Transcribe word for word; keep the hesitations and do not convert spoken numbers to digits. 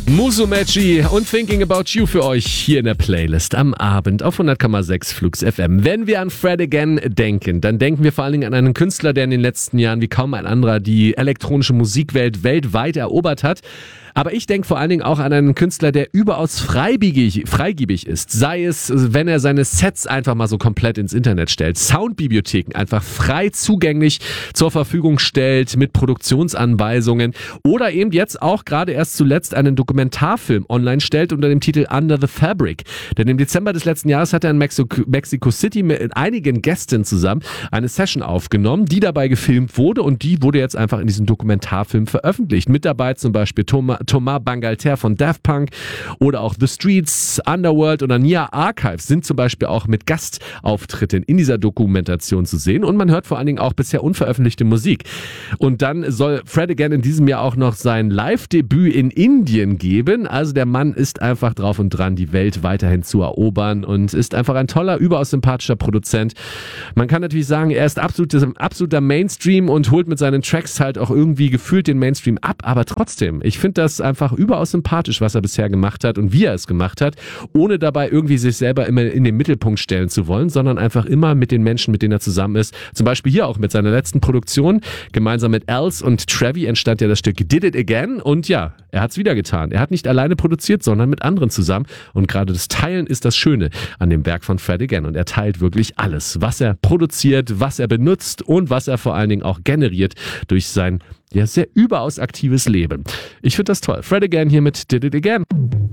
Musumeci und Thinking About You für euch hier in der Playlist am Abend auf hundert Komma sechs Flux F M. Wenn wir an Fred Again denken, dann denken wir vor allen Dingen an einen Künstler, der in den letzten Jahren wie kaum ein anderer die elektronische Musikwelt weltweit erobert hat. Aber ich denke vor allen Dingen auch an einen Künstler, der überaus freigiebig, freigiebig ist. Sei es, wenn er seine Sets einfach mal so komplett ins Internet stellt. Soundbibliotheken einfach frei zugänglich zur Verfügung stellt mit Produktionsanweisungen. Oder eben jetzt auch gerade erst zuletzt einen Dokumentarfilm online stellt unter dem Titel Under the Fabric. Denn im Dezember des letzten Jahres hat er in Mexico, Mexico City mit einigen Gästen zusammen eine Session aufgenommen, die dabei gefilmt wurde und die wurde jetzt einfach in diesem Dokumentarfilm veröffentlicht. Mit dabei zum Beispiel Thomas Thomas Bangalter von Daft Punk oder auch The Streets, Underworld oder Nia Archives sind zum Beispiel auch mit Gastauftritten in dieser Dokumentation zu sehen und man hört vor allen Dingen auch bisher unveröffentlichte Musik. Und dann soll Fred Again in diesem Jahr auch noch sein Live-Debüt in Indien geben. Also der Mann ist einfach drauf und dran, die Welt weiterhin zu erobern und ist einfach ein toller, überaus sympathischer Produzent. Man kann natürlich sagen, er ist absolutes, absoluter Mainstream und holt mit seinen Tracks halt auch irgendwie gefühlt den Mainstream ab, aber trotzdem, ich finde das einfach überaus sympathisch, was er bisher gemacht hat und wie er es gemacht hat, ohne dabei irgendwie sich selber immer in den Mittelpunkt stellen zu wollen, sondern einfach immer mit den Menschen, mit denen er zusammen ist. Zum Beispiel hier auch mit seiner letzten Produktion. Gemeinsam mit Els und Trevi entstand ja das Stück Did It Again und ja, er hat es wieder getan. Er hat nicht alleine produziert, sondern mit anderen zusammen und gerade das Teilen ist das Schöne an dem Werk von Fred Again und er teilt wirklich alles, was er produziert, was er benutzt und was er vor allen Dingen auch generiert durch sein ja sehr überaus aktives Leben. Ich finde das toll. Fred Again hier mit Did It Again.